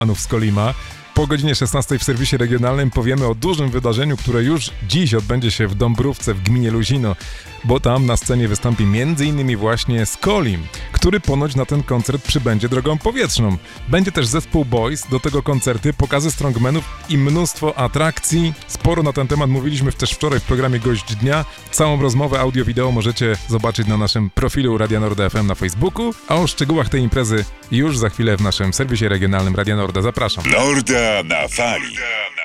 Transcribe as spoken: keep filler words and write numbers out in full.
panów z Kolima. Po godzinie szesnastej w serwisie regionalnym powiemy o dużym wydarzeniu, które już dziś odbędzie się w Dąbrówce w gminie Luzino, bo tam na scenie wystąpi między innymi właśnie Skolim, który ponoć na ten koncert przybędzie drogą powietrzną. Będzie też zespół Boys, do tego koncerty, pokazy strongmenów i mnóstwo atrakcji. Sporo na ten temat mówiliśmy też wczoraj w programie Gość Dnia. Całą rozmowę audio-wideo możecie zobaczyć na naszym profilu Radia Norda F M na Facebooku, a o szczegółach tej imprezy już za chwilę w naszym serwisie regionalnym Radia Norda. Zapraszam. Norda na fali.